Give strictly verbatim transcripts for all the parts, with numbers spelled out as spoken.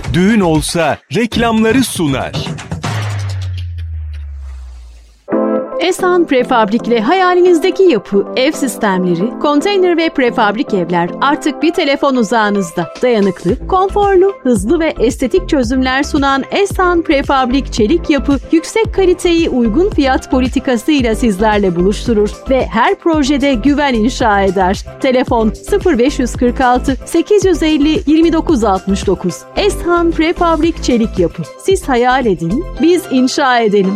Düğün olsa reklamları sunar. Esan Prefabrik hayalinizdeki yapı, ev sistemleri, konteyner ve prefabrik evler artık bir telefon uzağınızda. Dayanıklı, konforlu, hızlı ve estetik çözümler sunan Esan Prefabrik Çelik Yapı, yüksek kaliteyi uygun fiyat politikasıyla sizlerle buluşturur ve her projede güven inşa eder. Telefon sıfır beş kırk altı sekiz yüz elli yirmi dokuz altmış dokuz. Esan Prefabrik Çelik Yapı. Siz hayal edin, biz inşa edelim.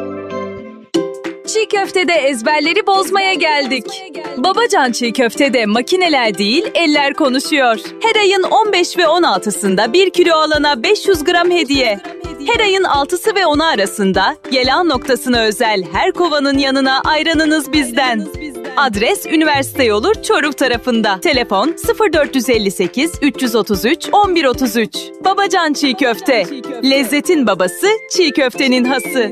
Çiğ köftede ezberleri bozmaya geldik. Babacan Çiğ Köfte'de makineler değil, eller konuşuyor. Her ayın on beş ve on altısında bir kilo alana beş yüz gram hediye. Her ayın altısı ve onu arasında Gelan noktasına özel her kovanın yanına ayranınız bizden. Adres Üniversite Yolu Çoruh tarafında. Telefon sıfır dört elli sekiz üç otuz üç on bir otuz üç. Babacan Çiğ Köfte. Lezzetin babası, çiğ köftenin hası.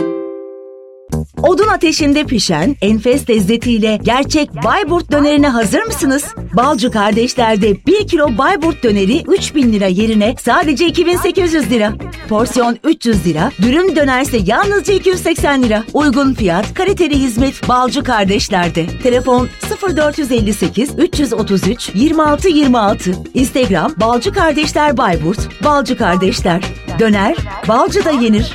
Odun ateşinde pişen enfes lezzetiyle gerçek Bayburt dönerine hazır mısınız? Balcı Kardeşler'de bir kilo Bayburt döneri üç bin lira yerine sadece iki bin sekiz yüz lira. Porsiyon üç yüz lira, dürüm dönerse yalnızca iki yüz seksen lira. Uygun fiyat, kaliteli hizmet Balcı Kardeşler'de. Telefon sıfır dört elli sekiz üç otuz üç yirmi altı yirmi altı. Instagram Balcı Kardeşler Bayburt. Balcı Kardeşler. Döner, Balcı'da yenir.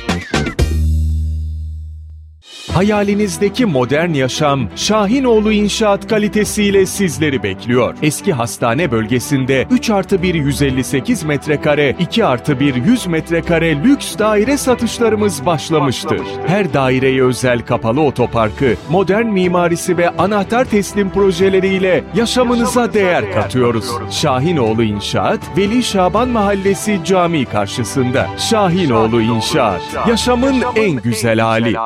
Hayalinizdeki modern yaşam Şahinoğlu İnşaat kalitesiyle sizleri bekliyor. Eski hastane bölgesinde üç artı bir yüz elli sekiz metrekare, iki artı bir yüz metrekare lüks daire satışlarımız başlamıştır. Her daireye özel kapalı otoparkı, modern mimarisi ve anahtar teslim projeleriyle yaşamınıza değer katıyoruz. Şahinoğlu İnşaat, Veli Şaban Mahallesi Camii karşısında. Şahinoğlu İnşaat, yaşamın en güzel hali.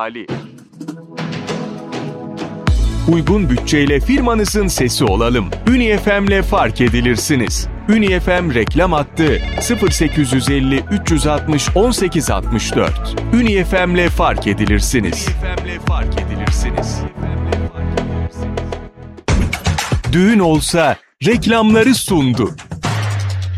Uygun bütçeyle firmanızın sesi olalım. Uni F M'le fark edilirsiniz. Uni F M reklam hattı sıfır sekiz yüz elli üç altmış on sekiz altmış dört. Uni F M'le fark edilirsiniz. Düğün olsa reklamları sundu.